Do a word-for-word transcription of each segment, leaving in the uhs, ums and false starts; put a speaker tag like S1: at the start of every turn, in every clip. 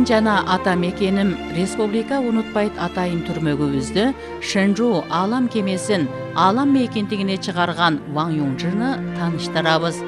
S1: жана ата мекеним республика унутпайт атайын түрмөгүбүздө Шэньчжу аалам кемесин аалам мейкиндигине чыгарган Ван Юнчжыны тааныштырабыз.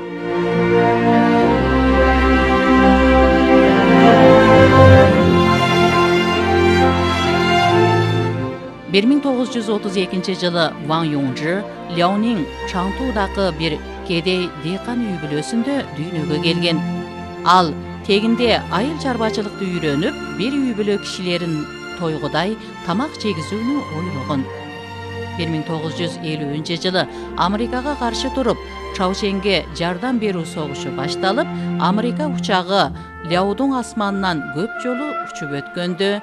S1: бир миң тогуз жүз отуз экинчи жылы Ван Юнчжы Ляонин Чаңтуудагы бир кедей дыйкан үй бүлөсүндө дүйнөгө келген. Ал тегинде айыл чарбачылыкты үйрөнүп, бир үй бүлө кишилерин тойгудай тамак жегизүүнү ойлогон. бир миң тогуз жүз элүүнчү жылы Америкага каршы туруп, Чаоченге жардам берүү согушу башталып, Америка учагы Ляодун асманынан көп жолу учуп өткөндө,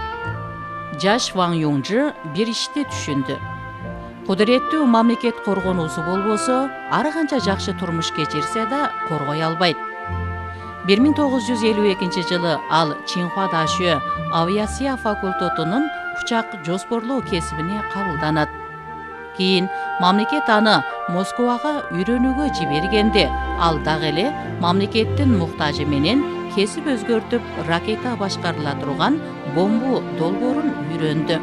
S1: жаш Ван Юнчжы бир ишти түшүндү. Кудуреттүү мамлекет коргонуусу болбосо, ар канча жакшы турмуш кечирсе да коргой албайт. бир миң тогуз жүз элүү экинчи жылы ал Чинхуа Дашө авиация факультетунун учак жоспорлоо кесибине кабылданат. Кийин мамлекет аны Москвага үйрөнүүгө жибергенде, ал дагы эле мамлекеттин муктажы менен кесип өзгөртүп ракета башкарыла турган бомбу долбоорун үйрөндү.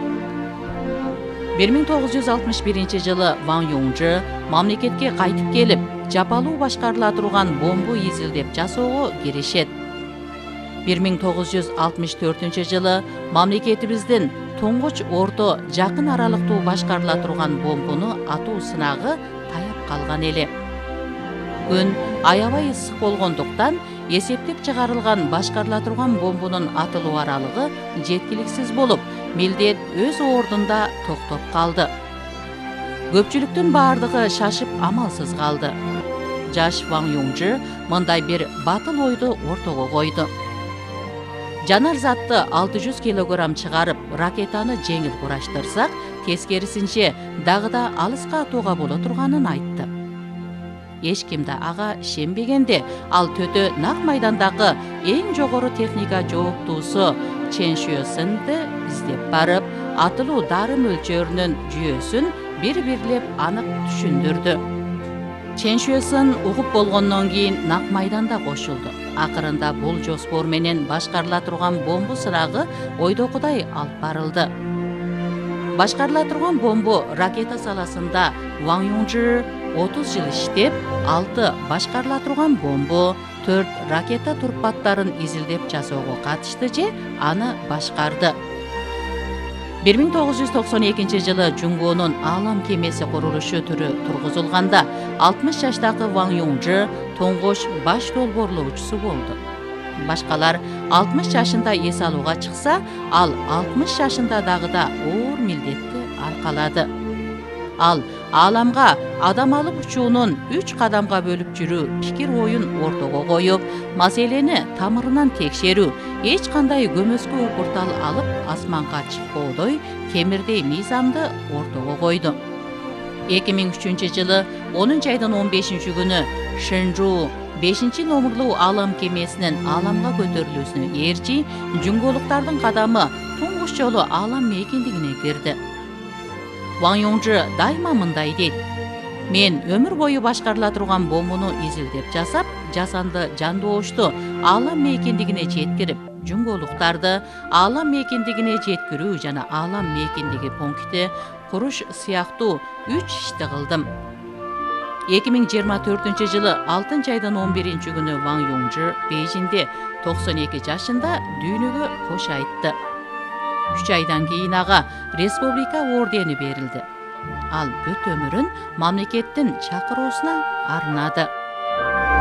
S1: бир миң тогуз жүз алтымыш биринчи жылы Ван Юнчжы мамлекетке кайтып келип, жапалуу башкарыла турган бомбу изилдеп жасоого киришет. бир миң тогуз жүз алтымыш төртүнчү жылы мамлекетибиздин туңгуч орто жакын аралыктуу башкарыла турган бомбуну атуу сынагы таяп калган эле. Күн аябай ысык болгондуктан эсептеп чыгарылган башкарыла турган бомбунун атылуу аралыгы жеткиликсиз болуп, милдет өз ордунда токтоп калды. Көпчүлүктүн баардыгы шашып амалсыз калды. Жаш Ван Юнчжы мындай бир батыл ойду ортого койду. Жанар затты алты жүз килограмм чыгарып, ракетаны жеңил кураштырсак, тескерисинче дагы да алыска атууга боло турганын айтты. Эч ким да ага ишенбегенде, ал төтө нак майдандагы эң жогору техника жооптуусу Чен Шуэсинди издеп барып, атылуу дары мөлчөрүнүн жүйөсүн бир-бирлеп анык түшүндүрдү. Чен Шуэсин угуп болгондон кийин нак майданда кошулду. Акырында бул жоспор менен башкарыла турган бомбу сынагы ойдогудай алып барылды. Башкарыла турган бомбу ракета саласында Ван Юнчжы отуз жыл иштеп, алты башкарыла турган бомбу, төрт ракета турпаттарын изилдеп жасоого катышты же аны башкарды. бир миң тогуз жүз токсон экинчи жылы Жунгонун аалам кемеси курулушу түрү тургузулганда, алтымыш жаштагы Ван Юнчжы туңгуч баш долбоорлоочусу болду. Башкалар алтымыш жашында эс алууга чыкса, ал алтымыш жашында дагы да оор милдетти аркалады. Ал ааламга адам алып учуунун үч кадамга бөлүп жүрүү пикир оюн ортого коюп, маселени тамырынан текшерүү, эч кандай көмөскө упуртал алып асманга чыкпоодой темирдей мыйзамды ортого койду. эки миң үчүнчү жылы онунчу айдын он бешинчи күнү Шэньчжу бешинчи номерлуу аалам кемесинин ааламга көтөрүлүүсүнө ээрчи, жунголуктардын кадамы туңгуч жолу аалам мейкиндигине кирди. Ван Юнчжы дайыма мындай дейт: "Мен өмүр бою башкарыла турган бомбуну изилдеп жасап, жасанды жандоошту аалам мейкиндигине жеткирип, жунголуктарды аалам мейкиндигине жеткирүү жана аалам мейкиндиги пункти куруш сыяктуу үч ишти кылдым." эки миң жыйырма төртүнчү жылы алтынчы айдын он биринчи күнү Ван Юнчжы Бейжинде токсон эки жашында дүйнөгө кош айтты. үч айдан кийин ага республика ордени берилди. Ал бүт өмүрүн мамлекеттин чакыруусуна арнады.